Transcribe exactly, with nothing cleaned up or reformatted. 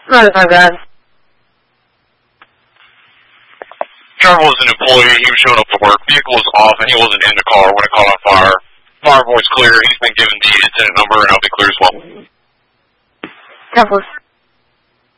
Not my bad. Driver was an employee. He was showing up to work. Vehicle was off, and he wasn't in the car when it caught on fire. Fire boy's clear. He's been given the incident number, and I'll be clear as well. ten four.